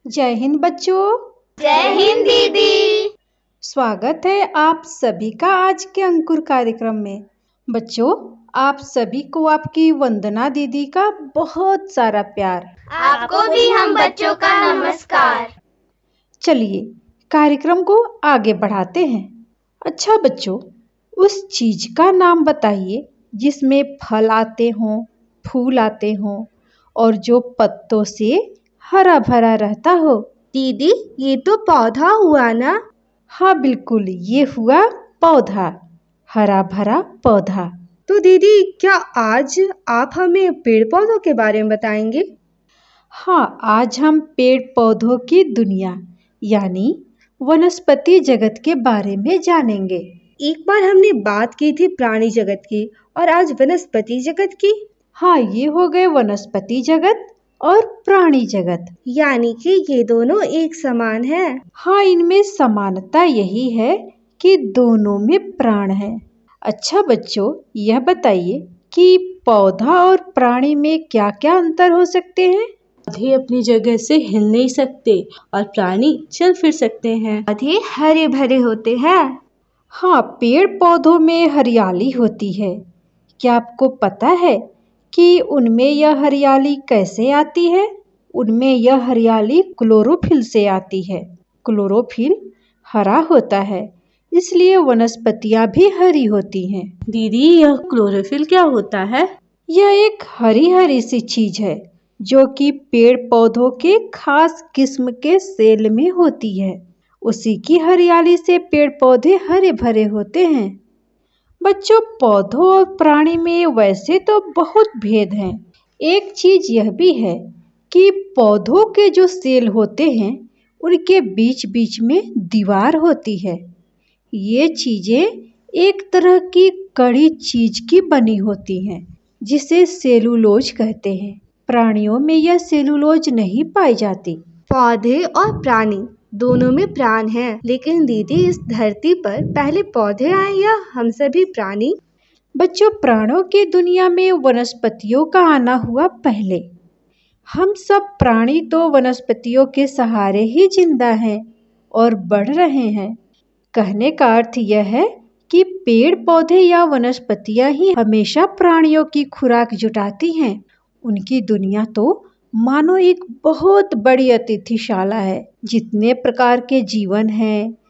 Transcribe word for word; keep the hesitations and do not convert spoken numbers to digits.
जय हिंद बच्चों। जय हिंद दीदी। स्वागत है आप सभी का आज के अंकुर कार्यक्रम में। बच्चों, आप सभी को आपकी वंदना दीदी का बहुत सारा प्यार। आपको भी हम बच्चों का नमस्कार। चलिए कार्यक्रम को आगे बढ़ाते हैं। अच्छा बच्चों, उस चीज का नाम बताइए जिसमें फल आते हों, फूल आते हों और जो पत्तों से हरा भरा रहता हो। दीदी, ये तो पौधा हुआ ना? हाँ बिल्कुल, ये हुआ पौधा, हरा भरा पौधा। तो दीदी, क्या आज आप हमें पेड़ पौधों के बारे में बताएंगे? हाँ, आज हम पेड़ पौधों की दुनिया यानी वनस्पति जगत के बारे में जानेंगे। एक बार हमने बात की थी प्राणी जगत की और आज वनस्पति जगत की। हाँ, ये हो गए वनस्पति जगत और प्राणी जगत। यानी कि ये दोनों एक समान हैं। हाँ, इनमें समानता यही है कि दोनों में प्राण है। अच्छा बच्चों, यह बताइए कि पौधा और प्राणी में क्या क्या अंतर हो सकते हैं? पौधे अपनी जगह से हिल नहीं सकते और प्राणी चल फिर सकते हैं। पौधे हरे भरे होते हैं। हाँ, पेड़ पौधों में हरियाली होती है। क्या आपको पता है कि उनमें यह हरियाली कैसे आती है? उनमें यह हरियाली क्लोरोफिल से आती है। क्लोरोफिल हरा होता है, इसलिए वनस्पतियां भी हरी होती हैं। दीदी, यह क्लोरोफिल क्या होता है? यह एक हरी हरी सी चीज है जो कि पेड़ पौधों के खास किस्म के सेल में होती है। उसी की हरियाली से पेड़ पौधे हरे भरे होते हैं। बच्चों, पौधों और प्राणी में वैसे तो बहुत भेद हैं। एक चीज यह भी है कि पौधों के जो सेल होते हैं उनके बीच बीच में दीवार होती है। ये चीजें एक तरह की कड़ी चीज की बनी होती हैं जिसे सेलुलोज कहते हैं। प्राणियों में यह सेलुलोज नहीं पाई जाती। पौधे और प्राणी दोनों में प्राण है, लेकिन दीदी, इस धरती पर पहले पौधे आए या हम सभी प्राणी? बच्चों, प्राणों की दुनिया में वनस्पतियों का आना हुआ पहले। हम सब प्राणी तो वनस्पतियों के सहारे ही जिंदा हैं और बढ़ रहे हैं। कहने का अर्थ यह है कि पेड़ पौधे या वनस्पतियां ही हमेशा प्राणियों की खुराक जुटाती हैं। उनकी दुनिया तो मानो एक बहुत बड़ी अतिथिशाला है। जितने प्रकार के जीवन हैं,